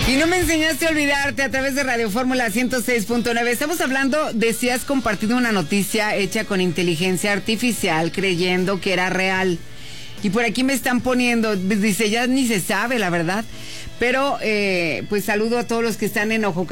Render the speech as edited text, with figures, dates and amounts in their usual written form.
Y no me enseñaste a olvidarte a través de Radio Fórmula 106.9. Estamos hablando de si has compartido una noticia hecha con inteligencia artificial creyendo que era real. Y por aquí me están poniendo, dice, ya ni se sabe la verdad. Pero pues saludo a todos los que están en Ojo